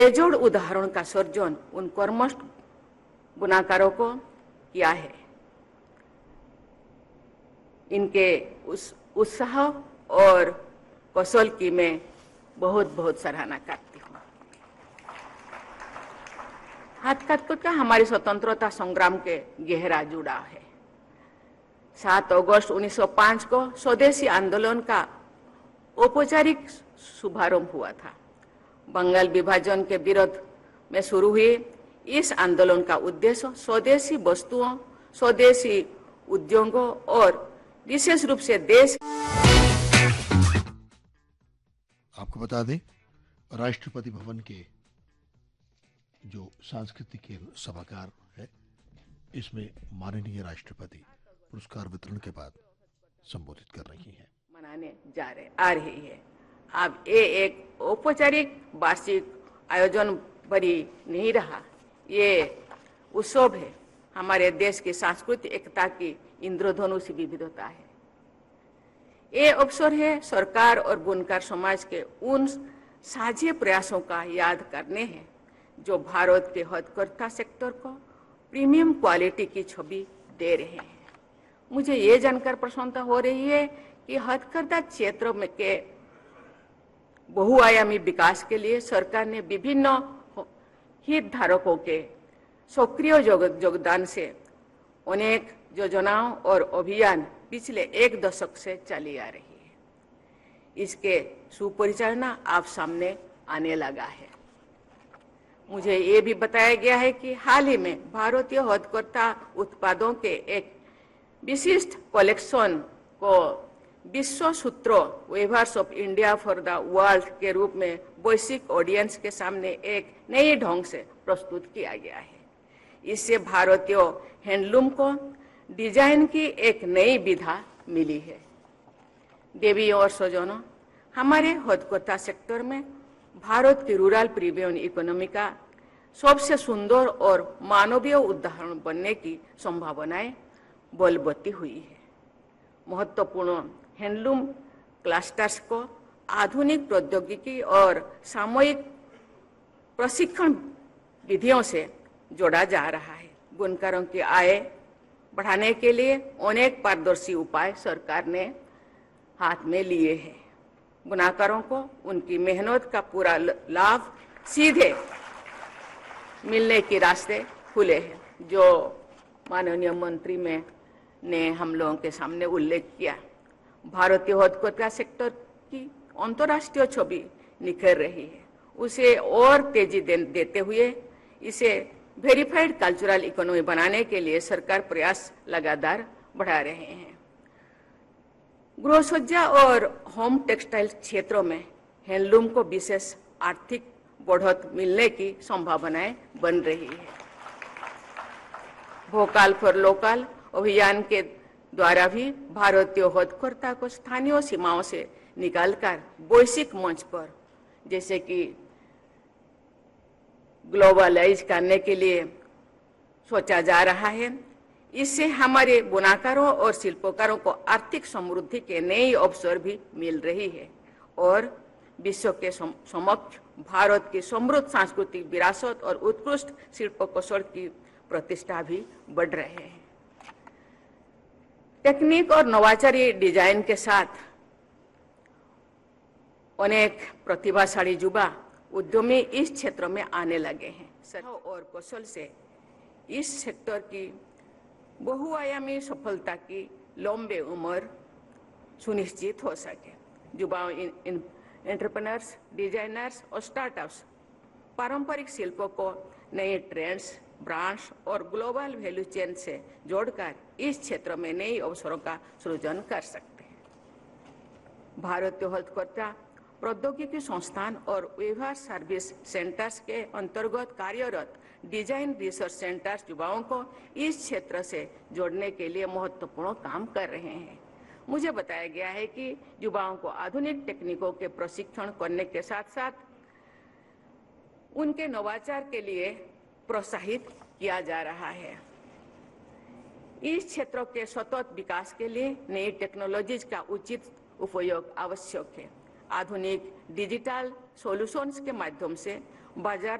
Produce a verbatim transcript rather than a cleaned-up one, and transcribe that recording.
बेजोड़ उदाहरण का सर्जन उन कर्मठ बुनाकारों को किया है। इनके उस उत्साह और कौशल की मैं बहुत बहुत सराहना करती हूँ। हथकरघा का हमारी स्वतंत्रता संग्राम के गहरा जुड़ाव है। सात अगस्त उन्नीस सौ पाँच को स्वदेशी आंदोलन का औपचारिक शुभारंभ हुआ था। बंगाल विभाजन के विरोध में शुरू हुए इस आंदोलन का उद्देश्य स्वदेशी वस्तुओं, स्वदेशी उद्योगों और विशेष रूप से देश। आपको बता दें, राष्ट्रपति भवन के जो सांस्कृतिक सभागार है, इसमें माननीय राष्ट्रपति पुरस्कार वितरण के बाद संबोधित कर रही हैं। मनाने जा रहे आ रही है। अब ये एक औपचारिक वार्षिक आयोजन भरी नहीं रहा, ये उत्सव है। हमारे देश की सांस्कृतिक एकता की इंद्रधनुष विविधता है। ये अवसर है सरकार और बुनकर समाज के उन साझे प्रयासों का याद करने हैं जो भारत के हथकरघा सेक्टर को प्रीमियम क्वालिटी की छवि दे रहे हैं। मुझे ये जानकर प्रसन्नता हो रही है कि हथकरघा क्षेत्र में के बहुआयामी विकास के लिए सरकार ने विभिन्न हितधारकों के सक्रिय योगदान से अनेक योजनाओं और अभियान पिछले एक दशक से चली आ रही है। इसके सुपरिचालना आप सामने आने लगा है। मुझे ये भी बताया गया है कि हाल ही में भारतीय हथकरघा उत्पादों के एक विशिष्ट कलेक्शन को विश्व सूत्रों weavers of India for the world के रूप में वैश्विक ऑडियंस के सामने एक नए ढंग से प्रस्तुत किया गया है। इससे भारतीय हैंडलूम को डिजाइन की एक नई विधा मिली है। देवी और स्वजनों, हमारे हथकरघा सेक्टर में भारत की रूरल प्रीमियम इकोनॉमी का सबसे सुंदर और मानवीय उदाहरण बनने की संभावनाएं बलवती हुई है। महत्वपूर्ण हैंडलूम क्लस्टर्स को आधुनिक प्रौद्योगिकी और सामूहिक प्रशिक्षण विधियों से जोड़ा जा रहा है। बुनकरों की आय बढ़ाने के लिए अनेक पारदर्शी उपाय सरकार ने हाथ में लिए हैं। बुनाकारों को उनकी मेहनत का पूरा लाभ सीधे मिलने के रास्ते खुले हैं, जो माननीय मंत्री में ने हम लोगों के सामने उल्लेख किया। भारतीय हथकरघा सेक्टर की अंतर्राष्ट्रीय छवि निखर रही है। उसे और तेजी दे, देते हुए इसे वेरीफाइड कल्चरल इकोनॉमी बनाने के लिए सरकार प्रयास लगातार बढ़ा रहे हैं। गृहसज्जा और होम टेक्सटाइल क्षेत्रों में हैंडलूम को विशेष आर्थिक बढ़त मिलने की संभावनाएं बन रही है। वोकल फॉर लोकल अभियान के द्वारा भी भारतीय हथकरघा को स्थानीय सीमाओं से निकालकर वैश्विक मंच पर, जैसे कि ग्लोबलाइज करने के लिए सोचा जा रहा है। इससे हमारे बुनाकारों और शिल्पकारों को आर्थिक समृद्धि के नए अवसर भी मिल रही है और विश्व के समक्ष भारत की समृद्ध सांस्कृतिक विरासत और उत्कृष्ट शिल्प कौशल की प्रतिष्ठा भी बढ़ रहे हैं। टेक्निक और नवाचारी डिजाइन के साथ अनेक प्रतिभाशाली युवा उद्यमी इस क्षेत्र में आने लगे हैं। और कौशल से इस सेक्टर की बहुआयामी सफलता की लंबी उम्र सुनिश्चित हो सके। युवाओं एंटरप्रेन्योर्स, डिजाइनर्स और स्टार्टअप्स पारंपरिक शिल्पों को नए ट्रेंड्स, ब्रांड्स और ग्लोबल वैल्यू चेन से जोड़कर इस क्षेत्र में नए अवसरों का सृजन कर सकते हैं। भारतीय हथकरघा प्रौद्योगिकी संस्थान और वेवर सर्विस सेंटर्स के अंतर्गत कार्यरत डिजाइन रिसर्च सेंटर्स युवाओं को इस क्षेत्र से जोड़ने के लिए महत्वपूर्ण काम कर रहे हैं। मुझे बताया गया है कि युवाओं को आधुनिक तकनीकों के प्रशिक्षण करने के साथ साथ उनके नवाचार के लिए प्रोत्साहित किया जा रहा है। इस क्षेत्रों के सतत विकास के लिए नई टेक्नोलॉजीज का उचित उपयोग आवश्यक है। आधुनिक डिजिटल सॉल्यूशंस के माध्यम से बाजार